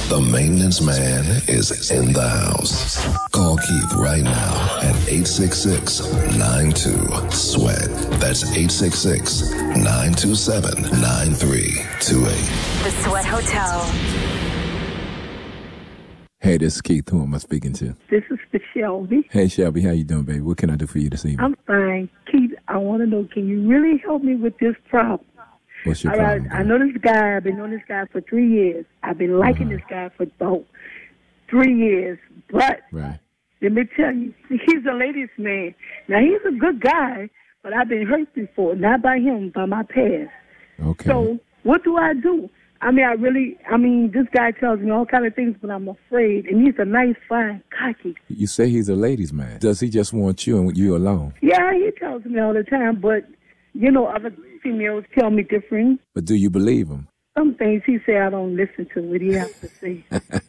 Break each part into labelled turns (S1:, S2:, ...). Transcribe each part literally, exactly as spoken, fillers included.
S1: The maintenance man is in the house. Call Keith right now at eight six six, nine two, sweat. That's eight six six, nine two seven, nine three two eight.
S2: The Sweat Hotel.
S3: Hey, this is Keith. Who am I speaking to?
S4: This is for Shelby.
S3: Hey, Shelby. How you doing, baby? What can I do for you this evening?
S4: I'm fine. Keith, I want to know, can you really help me with this problem?
S3: What's your
S4: All right,
S3: problem?
S4: I know this guy. I've been knowing this guy for three years. I've been liking
S3: uh-huh.
S4: this guy for about three years. But
S3: right.
S4: let me tell you, he's a ladies' man. Now, he's a good guy, but I've been hurt before. Not by him, by my past.
S3: Okay.
S4: So what do I do? I mean, I really, I mean, this guy tells me all kind of things, but I'm afraid. And he's a nice, fine, cocky.
S3: You say he's a ladies' man. Does he just want you and you alone?
S4: Yeah, he tells me all the time, but, you know, other females tell me different.
S3: But do you believe him?
S4: Some things he say I don't listen to what he has to say.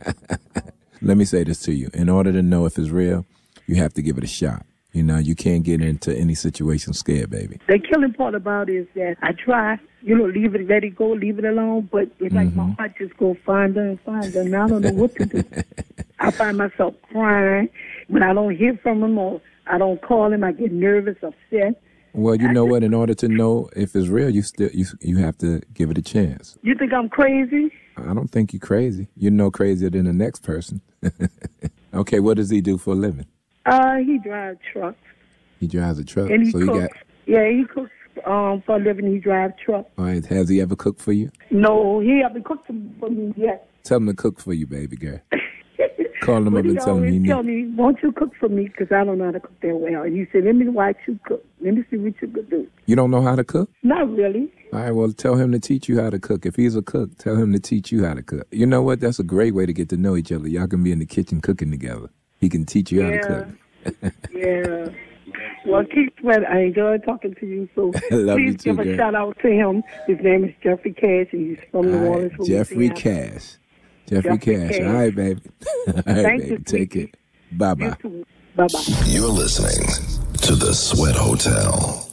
S3: Let me say this to you. In order to know if it's real, you have to give it a shot. You know, you can't get into any situation scared, baby.
S4: The killing part about it is that I try, you know, leave it, let it go, leave it alone, but it's like
S3: mm-hmm.
S4: my heart just go find her and find her, and I don't know what to do. I find myself crying when I don't hear from him or I don't call him. I get nervous, upset.
S3: Well, you
S4: I
S3: know
S4: just,
S3: what? In order to know if it's real, you still you you have to give it a chance.
S4: You think I'm crazy?
S3: I don't think you're crazy. You're no crazier than the next person. Okay, what does he do for a living?
S4: Uh, he drives trucks.
S3: He drives a truck.
S4: And he
S3: so
S4: cooks.
S3: he got.
S4: Yeah, he cooks um, for a living. He drives trucks.
S3: All right, has he ever cooked for you?
S4: No, he hasn't cooked for me yet.
S3: Tell him to cook for you, baby girl. Call him
S4: but
S3: up
S4: he
S3: and tell him
S4: always
S3: he
S4: tell
S3: needs.
S4: me, won't you cook for me? Because I don't know how to cook that well. And he said, let me watch you cook. Let me see what you could do.
S3: You don't know how to cook?
S4: Not really.
S3: All right, well, tell him to teach you how to cook. If he's a cook, tell him to teach you how to cook. You know what? That's a great way to get to know each other. Y'all can be in the kitchen cooking together. He can teach you
S4: yeah.
S3: how to cook.
S4: Yeah. Well, Keith Sweat, I enjoyed talking to you. So
S3: Love
S4: please
S3: you too,
S4: give a
S3: girl.
S4: shout out to him. His name is Jeffrey Cash, and he's from New
S3: All
S4: Orleans.
S3: right, Jeffrey
S4: Louisiana.
S3: Cash. Jeffrey,
S4: Jeffrey
S3: Cash.
S4: Cash.
S3: All right, baby. All right,
S4: Thank
S3: baby.
S4: you,
S3: Take
S4: sweetie.
S3: it. Bye-bye.
S4: Bye-bye.
S1: You're listening to The Sweat Hotel.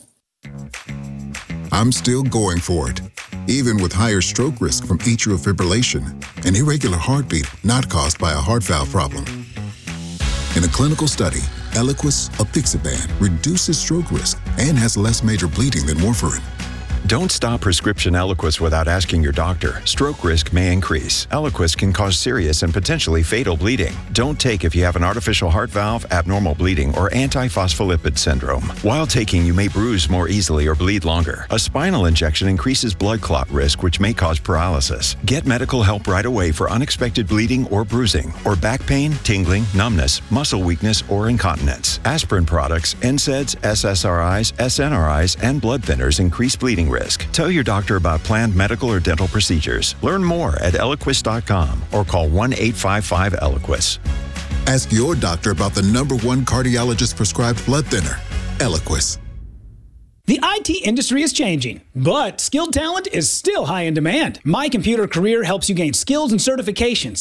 S5: I'm still going for it, even with higher stroke risk from atrial fibrillation, an irregular heartbeat not caused by a heart valve problem. In a clinical study, Eliquis apixaban reduces stroke risk and has less major bleeding than warfarin.
S6: Don't stop prescription Eliquis without asking your doctor. Stroke risk may increase. Eliquis can cause serious and potentially fatal bleeding. Don't take if you have an artificial heart valve, abnormal bleeding, or antiphospholipid syndrome. While taking, you may bruise more easily or bleed longer. A spinal injection increases blood clot risk, which may cause paralysis. Get medical help right away for unexpected bleeding or bruising, or back pain, tingling, numbness, muscle weakness, or incontinence. Aspirin products, N SAIDs, S S R Is, S N R Is, and blood thinners increase bleeding risk. Tell your doctor about planned medical or dental procedures. Learn more at Eliquis dot com or call one eight five five Eliquis.
S5: Ask your doctor about the number one cardiologist prescribed blood thinner, Eliquis.
S7: The I T industry is changing, but skilled talent is still high in demand. My Computer Career helps you gain skills and certifications